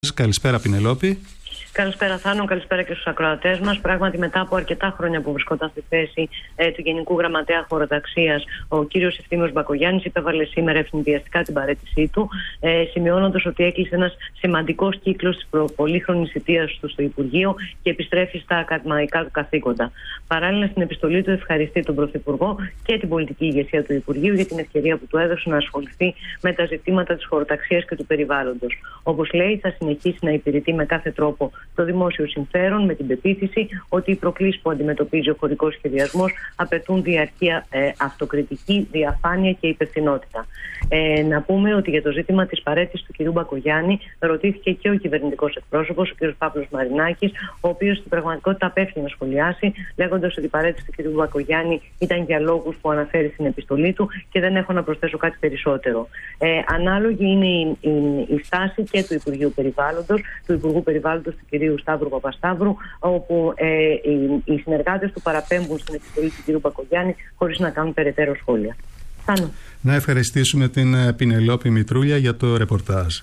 Καλησπέρα, Πινελόπη. Καλησπέρα, Θάνο, καλησπέρα και στους ακροατές μας. Πράγματι, μετά από αρκετά χρόνια που βρισκόταν στη θέση του Γενικού Γραμματέα Χωροταξίας, ο κύριος Ευθύμιος Μπακογιάννης υπέβαλε σήμερα ευνηδιαστικά την παραίτησή του, σημειώνοντας ότι έκλεισε ένας σημαντικός κύκλος της πολύχρονης θητείας του στο Υπουργείο και επιστρέφει στα ακαδημαϊκά του καθήκοντα. Παράλληλα, στην επιστολή του ευχαριστεί τον Πρωθυπουργό και την πολιτική ηγεσία του Υπουργείου για την ευκαιρία που του έδωσε να ασχοληθεί με τα ζητήματα της χωροταξίας και του περιβάλλοντος. Όπως λέει, θα συνεχίσει να υπηρετεί με κάθε τρόπο το δημόσιο συμφέρον, με την πεποίθηση ότι οι προκλήσεις που αντιμετωπίζει ο χωρικός σχεδιασμός απαιτούν διαρκή αυτοκριτική, διαφάνεια και υπευθυνότητα. Να πούμε ότι για το ζήτημα της παραίτησης του κ. Μπακογιάννη ρωτήθηκε και ο κυβερνητικός εκπρόσωπος, ο κ. Παύλος Μαρινάκης, ο οποίος στην πραγματικότητα απέφυγε να σχολιάσει, λέγοντας ότι η παραίτηση του κ. Μπακογιάννη ήταν για λόγους που αναφέρει στην επιστολή του και δεν έχω να προσθέσω κάτι περισσότερο. Ανάλογη είναι η στάση και του Υπουργείου Περιβάλλοντος, του Υπουργού Περιβάλλοντος του κ. Σταύρου Παπασταύρου, όπου οι συνεργάτες του παραπέμπουν στην επιστολή του κ. Μπακογιάννη χωρίς να κάνουν περαιτέρω σχόλια. Θάνο. Να ευχαριστήσουμε την Πινελόπη Μητρούλια για το ρεπορτάζ.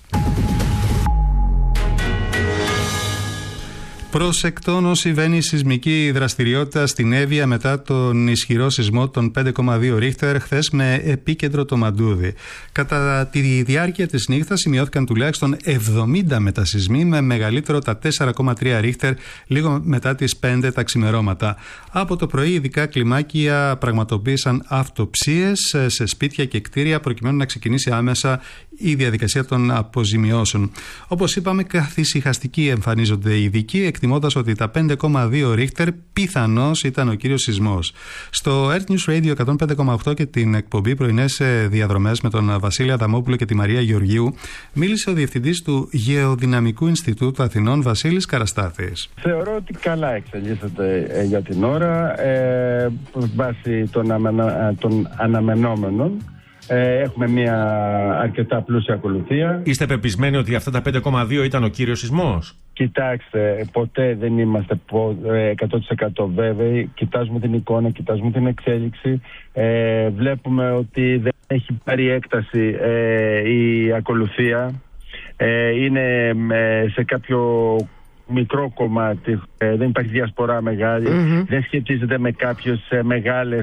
Προς εκτόνωση συμβαίνει σεισμική δραστηριότητα στην Εύβοια μετά τον ισχυρό σεισμό των 5,2 Ρίχτερ χθες με επίκεντρο το Μαντούδι. Κατά τη διάρκεια της νύχτας σημειώθηκαν τουλάχιστον 70 μετασεισμοί με μεγαλύτερο τα 4,3 Ρίχτερ λίγο μετά τις 5 τα ξημερώματα. Από το πρωί ειδικά κλιμάκια πραγματοποίησαν αυτοψίες σε σπίτια και κτίρια προκειμένου να ξεκινήσει άμεσα η διαδικασία των αποζημιώσεων. Όπως είπαμε, καθησυχαστικοί εμφανίζονται οι ειδικοί, εκτιμώντας ότι τα 5,2 Ρίχτερ πιθανώς ήταν ο κύριος σεισμός. Στο Earth News Radio 105,8 και την εκπομπή Πρωινές Διαδρομές με τον Βασίλη Αδαμόπουλο και τη Μαρία Γεωργίου, μίλησε ο διευθυντής του Γεωδυναμικού Ινστιτούτου Αθηνών, Βασίλης Καραστάθης. Θεωρώ ότι καλά εξελίσσεται για την ώρα, βάσει των αναμενόμενων. Έχουμε μια αρκετά πλούσια ακολουθία. Είστε πεπισμένοι ότι αυτά τα 5,2 ήταν ο κύριος σεισμός? Κοιτάξτε, ποτέ δεν είμαστε 100% βέβαιοι. Κοιτάζουμε την εικόνα, κοιτάζουμε την εξέλιξη. Βλέπουμε ότι δεν έχει πάρει έκταση η ακολουθία. Είναι σε κάποιο μικρό κομμάτι. Δεν υπάρχει διασπορά μεγάλη. Δεν σχετίζεται με κάποιες μεγάλες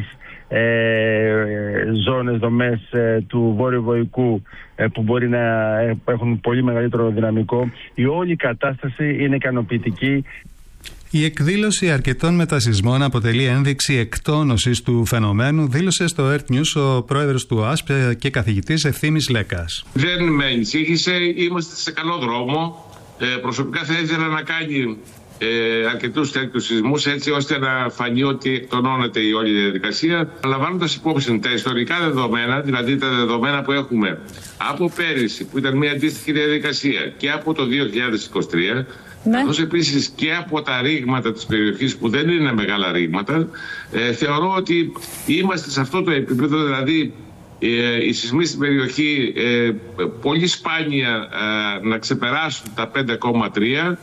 ζώνες, δομές του Βόρειου Βοϊκού που μπορεί να έχουν πολύ μεγαλύτερο δυναμικό. Η όλη κατάσταση είναι ικανοποιητική. Η εκδήλωση αρκετών μετασεισμών αποτελεί ένδειξη εκτόνωσης του φαινομένου, δήλωσε στο Earth News ο πρόεδρος του ΑΣΠ και καθηγητής Ευθύμης Λέκας. Δεν με ανησύχησε, είμαστε σε καλό δρόμο. Προσωπικά θα ήθελα να κάνει αρκετούς τέτοιους σεισμούς έτσι ώστε να φανεί ότι εκτονώνεται η όλη διαδικασία, λαμβάνοντας υπόψη τα ιστορικά δεδομένα, δηλαδή τα δεδομένα που έχουμε από πέρυσι που ήταν μια αντίστοιχη διαδικασία και από το 2023, καθώς επίσης και από τα ρήγματα της περιοχής που δεν είναι μεγάλα ρήγματα. Θεωρώ ότι είμαστε σε αυτό το επίπεδο, δηλαδή οι σεισμοί στην περιοχή πολύ σπάνια να ξεπεράσουν τα 5,3.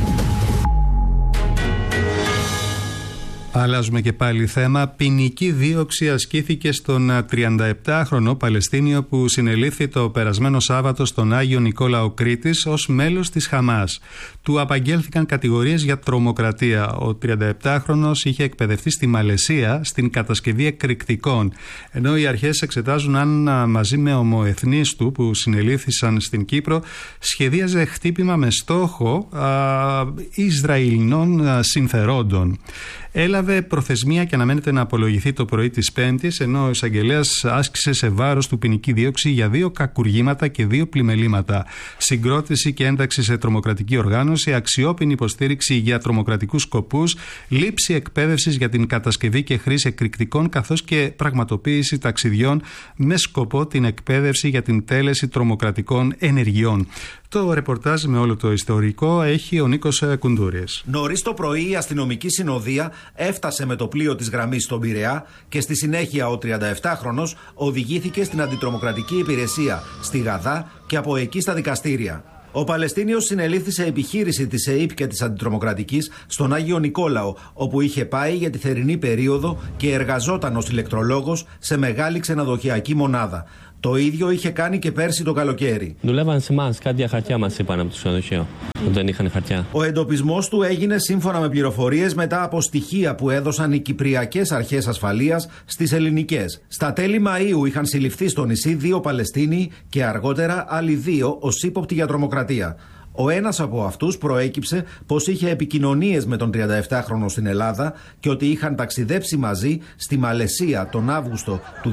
Αλλάζουμε και πάλι θέμα. Ποινική δίωξη ασκήθηκε στον 37χρονο Παλαιστίνιο που συνελήφθη το περασμένο Σάββατο στον Άγιο Νικόλαο Κρήτης ως μέλος της Χαμάς. Του απαγγέλθηκαν κατηγορίες για τρομοκρατία. Ο 37χρονος είχε εκπαιδευτεί στη Μαλαισία στην κατασκευή εκρηκτικών, ενώ οι αρχές εξετάζουν αν μαζί με ομοεθνείς του που συνελήφθησαν στην Κύπρο σχεδίαζε χτύπημα με στόχο Ισραηλινών συμφερόντων. Έλαβε προθεσμία και αναμένεται να απολογηθεί το πρωί της Πέμπτης, ενώ ο εισαγγελέας άσκησε σε βάρος του ποινική δίωξη για 2 κακουργήματα και 2 πλημελήματα. Συγκρότηση και ένταξη σε τρομοκρατική οργάνωση, αξιόπινη υποστήριξη για τρομοκρατικούς σκοπούς, λήψη εκπαίδευσης για την κατασκευή και χρήση εκρηκτικών, καθώς και πραγματοποίηση ταξιδιών με σκοπό την εκπαίδευση για την τέλεση τρομοκρατικών ενεργειών. Το ρεπορτάζ με όλο το ιστορικό έχει ο Νίκος Κουντούρης. Νωρίς το πρωί η αστυνομική συνοδεία έφτασε με το πλοίο της γραμμής στον Πειραιά και στη συνέχεια ο 37χρονος οδηγήθηκε στην αντιτρομοκρατική υπηρεσία στη Γαδά και από εκεί στα δικαστήρια. Ο Παλαιστίνιος συνελήφθη σε επιχείρηση της ΕΥΠ και της Αντιτρομοκρατικής στον Άγιο Νικόλαο, όπου είχε πάει για τη θερινή περίοδο και εργαζόταν ως ηλεκτρολόγος σε μεγάλη ξενοδοχειακή μονάδα. Το ίδιο είχε κάνει και πέρσι το καλοκαίρι. Δουλεύαν σε εμάς, κάτι για χαρτιά μας είπαν από το ξενοδοχείο. Δεν είχαν χαρτιά. Ο εντοπισμός του έγινε σύμφωνα με πληροφορίες μετά από στοιχεία που έδωσαν οι κυπριακές αρχές ασφαλείας στις ελληνικές. Στα τέλη Μαΐου είχαν συλληφθεί στο νησί 2 Παλαιστίνοι και αργότερα άλλοι 2 ως ύποπτοι για τρομοκρατία. Ο ένας από αυτούς προέκυψε πως είχε επικοινωνίες με τον 37χρονο στην Ελλάδα και ότι είχαν ταξιδέψει μαζί στη Μαλαισία τον Αύγουστο του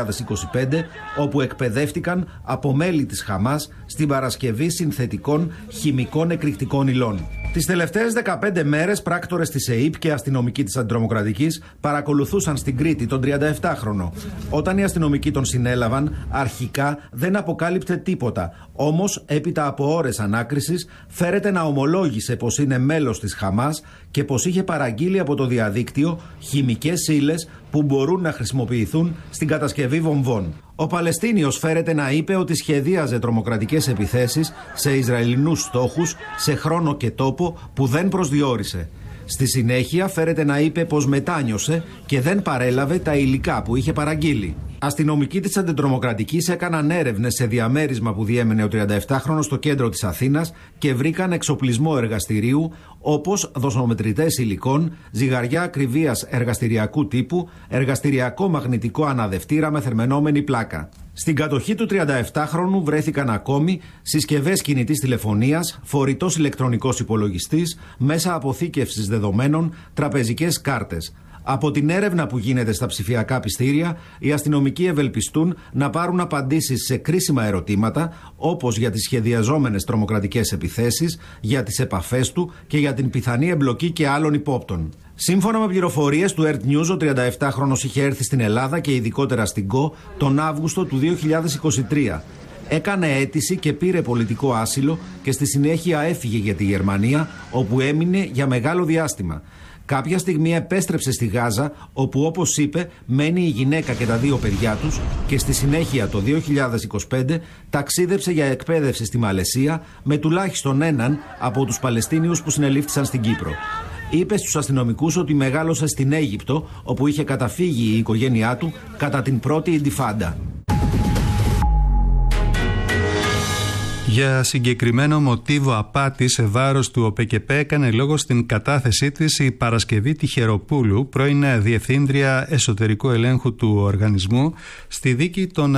2025, όπου εκπαιδεύτηκαν από μέλη της Χαμάς στην παρασκευή συνθετικών χημικών εκρηκτικών υλών. Τις τελευταίες 15 μέρες πράκτορες της ΕΥΠ και αστυνομικοί της Αντιτρομοκρατικής παρακολουθούσαν στην Κρήτη τον 37χρονο. Όταν οι αστυνομικοί τον συνέλαβαν, αρχικά δεν αποκάλυπτε τίποτα. Όμως, έπειτα από ώρες ανάκρισης, φέρεται να ομολόγησε πως είναι μέλος της Χαμάς και πως είχε παραγγείλει από το διαδίκτυο χημικές ύλες που μπορούν να χρησιμοποιηθούν στην κατασκευή βομβών. Ο Παλαιστίνιος φέρεται να είπε ότι σχεδίαζε τρομοκρατικές επιθέσεις σε Ισραηλινούς στόχους σε χρόνο και τόπο που δεν προσδιορίσε. Στη συνέχεια φέρεται να είπε πως μετάνιωσε και δεν παρέλαβε τα υλικά που είχε παραγγείλει. Αστυνομικοί της Αντιτρομοκρατικής έκαναν έρευνες σε διαμέρισμα που διέμενε ο 37χρονος στο κέντρο της Αθήνας και βρήκαν εξοπλισμό εργαστηρίου όπως δοσομετρητές υλικών, ζυγαριά ακριβίας εργαστηριακού τύπου, εργαστηριακό μαγνητικό αναδευτήρα με θερμαινόμενη πλάκα. Στην κατοχή του 37χρονου βρέθηκαν ακόμη συσκευές κινητής τηλεφωνίας, φορητός ηλεκτρονικός υπολογιστής, μέσα αποθήκευσης δεδομένων, τραπεζικές κάρτες. Από την έρευνα που γίνεται στα ψηφιακά πιστήρια, οι αστυνομικοί ευελπιστούν να πάρουν απαντήσεις σε κρίσιμα ερωτήματα, όπως για τις σχεδιαζόμενες τρομοκρατικές επιθέσεις, για τις επαφές του και για την πιθανή εμπλοκή και άλλων υπόπτων. Σύμφωνα με πληροφορίες του Earth News, ο 37χρονος είχε έρθει στην Ελλάδα και ειδικότερα στην ΚΟ τον Αύγουστο του 2023. Έκανε αίτηση και πήρε πολιτικό άσυλο και στη συνέχεια έφυγε για τη Γερμανία, όπου έμεινε για μεγάλο διάστημα. Κάποια στιγμή επέστρεψε στη Γάζα, όπου όπως είπε μένει η γυναίκα και τα 2 παιδιά τους, και στη συνέχεια το 2025 ταξίδεψε για εκπαίδευση στη Μαλαισία με τουλάχιστον έναν από τους Παλαιστίνιους που συνελήφθησαν στην Κύπρο. Είπε στους αστυνομικούς ότι μεγάλωσε στην Αίγυπτο, όπου είχε καταφύγει η οικογένειά του κατά την πρώτη Ιντιφάντα. Για συγκεκριμένο μοτίβο απάτη σε βάρος του ΟΠΕΚΕΠΕ έκανε λόγο στην κατάθεσή της η Παρασκευή Τιχεροπούλου, πρώην Διευθύντρια Εσωτερικού Ελέγχου του οργανισμού, στη δίκη των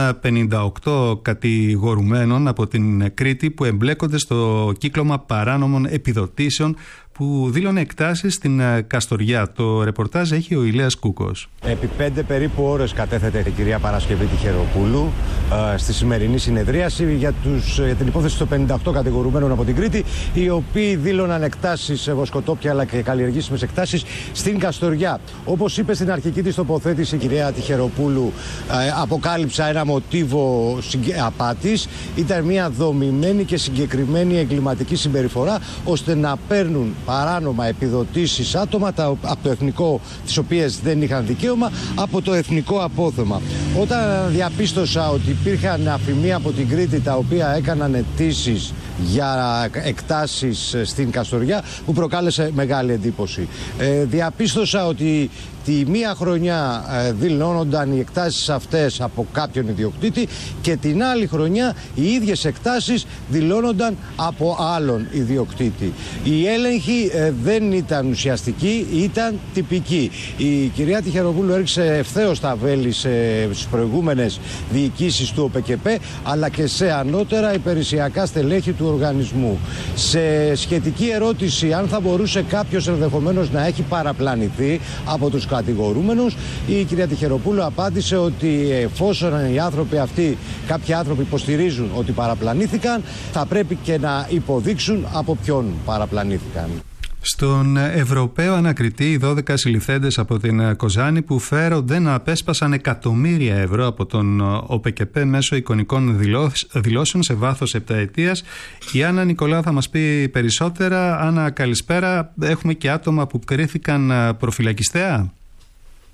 58 κατηγορουμένων από την Κρήτη που εμπλέκονται στο κύκλωμα παράνομων επιδοτήσεων που δήλωνε εκτάσεις στην Καστοριά. Το ρεπορτάζ έχει ο Ηλίας Κούκος. Επί 5 περίπου ώρες κατέθεται η κυρία Παρασκευή Τιχεροπούλου στη σημερινή συνεδρίαση για την υπόθεση των 58 κατηγορουμένων από την Κρήτη, οι οποίοι δήλωναν εκτάσεις σε βοσκοτόπια αλλά και καλλιεργήσιμες εκτάσεις στην Καστοριά. Όπως είπε στην αρχική της τοποθέτηση η κυρία Τιχεροπούλου, αποκάλυψα ένα μοτίβο απάτης. Ήταν μια δομημένη και συγκεκριμένη εγκληματική συμπεριφορά ώστε να παίρνουν παράνομα επιδοτήσεις άτομα από το εθνικό, τις οποίες δεν είχαν δικαίωμα, από το εθνικό απόθεμα. Όταν διαπίστωσα ότι υπήρχαν αφημία από την Κρήτη τα οποία έκαναν αιτήσεις για εκτάσεις στην Καστοριά, που προκάλεσε μεγάλη εντύπωση. Διαπίστωσα ότι τη μία χρονιά δηλώνονταν οι εκτάσεις αυτές από κάποιον ιδιοκτήτη και την άλλη χρονιά οι ίδιες εκτάσεις δηλώνονταν από άλλον ιδιοκτήτη. Η έλεγχη δεν ήταν ουσιαστική, ήταν τυπική. Η κυρία Τιχεροπούλου έριξε ευθέως τα βέλη στις προηγούμενες διοικήσεις του ΟΠΕΚΕΠΕ, αλλά και σε ανώτερα υπηρεσιακά στελέχη του οργανισμού. Σε σχετική ερώτηση αν θα μπορούσε κάποιος ενδεχομένως να έχει παραπλανηθεί από τους κατηγορούμενους, η κυρία Τιχεροπούλου απάντησε ότι εφόσον οι άνθρωποι αυτοί, κάποιοι άνθρωποι υποστηρίζουν ότι παραπλανήθηκαν, θα πρέπει και να υποδείξουν από ποιον παραπλανήθηκαν. Στον Ευρωπαίο ανακριτή, οι 12 συλληφθέντες από την Κοζάνη που φέρονται να απέσπασαν εκατομμύρια ευρώ από τον ΟΠΕΚΕΠΕ μέσω εικονικών δηλώσεων σε βάθος 7 ετίας. Η Άννα Νικολάου θα μας πει περισσότερα. Άννα, καλησπέρα. Έχουμε και άτομα που κρίθηκαν προφυλακιστέα.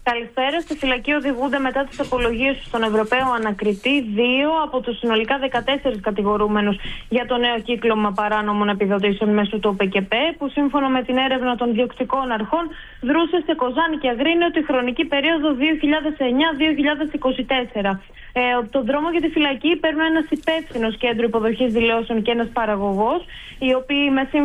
Καλησπέρα. Στη φυλακή οδηγούνται μετά τις απολογίες στον Ευρωπαίο Ανακριτή 2 από τους συνολικά 14 κατηγορούμενους για το νέο κύκλωμα παράνομων επιδοτήσεων μέσω του ΟΠΕΚΕΠ, που σύμφωνα με την έρευνα των διοκτικών αρχών δρούσε σε Κοζάνη και Αγρίνιο τη χρονική περίοδο 2009-2024. Τον δρόμο για τη φυλακή παίρνουν ένας υπεύθυνος κέντρο υποδοχής δηλώσεων και ένας παραγωγός, οι οποίοι